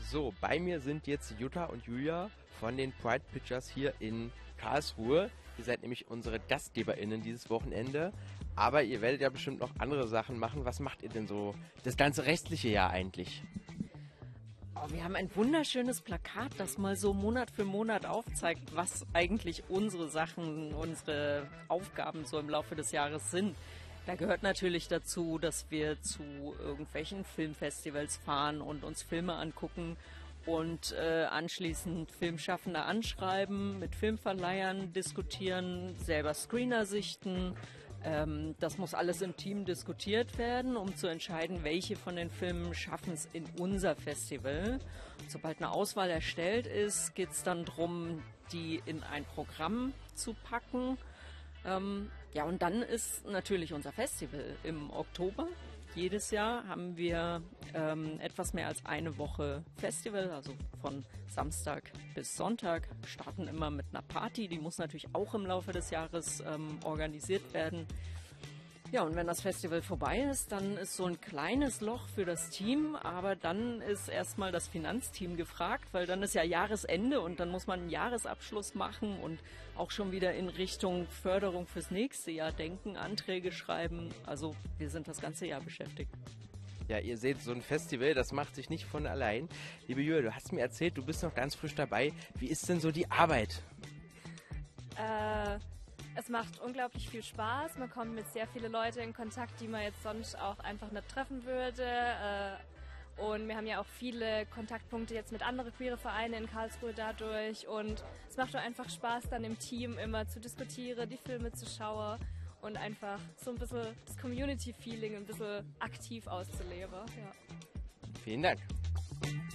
So, bei mir sind jetzt Jutta und Julia von den Pride Pictures hier in Karlsruhe. Ihr seid nämlich unsere GastgeberInnen dieses Wochenende. Aber ihr werdet ja bestimmt noch andere Sachen machen. Was macht ihr denn so das ganze restliche Jahr eigentlich? Oh, wir haben ein wunderschönes Plakat, das mal so Monat für Monat aufzeigt, was eigentlich unsere Sachen, unsere Aufgaben so im Laufe des Jahres sind. Da gehört natürlich dazu, dass wir zu irgendwelchen Filmfestivals fahren und uns Filme angucken und anschließend Filmschaffende anschreiben, mit Filmverleihern diskutieren, selber Screener sichten. Das muss alles im Team diskutiert werden, um zu entscheiden, welche von den Filmen schaffen es in unser Festival. Sobald eine Auswahl erstellt ist, geht es dann darum, die in ein Programm zu packen. Ja, und dann ist natürlich unser Festival im Oktober. Jedes Jahr haben wir etwas mehr als eine Woche Festival, also von Samstag bis Sonntag. Starten immer mit einer Party, die muss natürlich auch im Laufe des Jahres organisiert werden. Ja, und wenn das Festival vorbei ist, dann ist so ein kleines Loch für das Team, aber dann ist erstmal das Finanzteam gefragt, weil dann ist ja Jahresende und dann muss man einen Jahresabschluss machen und auch schon wieder in Richtung Förderung fürs nächste Jahr denken, Anträge schreiben. Also wir sind das ganze Jahr beschäftigt. Ja, ihr seht, so ein Festival, das macht sich nicht von allein. Liebe Julia, du hast mir erzählt, du bist noch ganz frisch dabei. Wie ist denn so die Arbeit? Es macht unglaublich viel Spaß. Man kommt mit sehr vielen Leuten in Kontakt, die man jetzt sonst auch einfach nicht treffen würde. Und wir haben ja auch viele Kontaktpunkte jetzt mit anderen queere Vereinen in Karlsruhe dadurch. Und es macht auch einfach Spaß, dann im Team immer zu diskutieren, die Filme zu schauen und einfach so ein bisschen das Community-Feeling ein bisschen aktiv auszuleben. Ja. Vielen Dank.